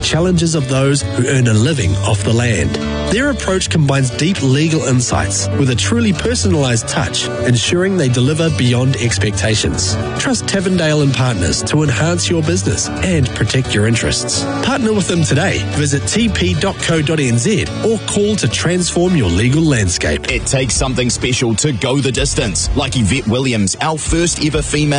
challenges of those who earn a living off the land. Their approach combines deep legal insights with a truly personalised touch, ensuring they deliver beyond expectations. Trust Tavendale and Partners to enhance your business and protect your interests. Partner with them today. Visit tp.co.nz or call to transform your legal landscape. It takes something special to go the distance, like Yvette Williams, our first ever female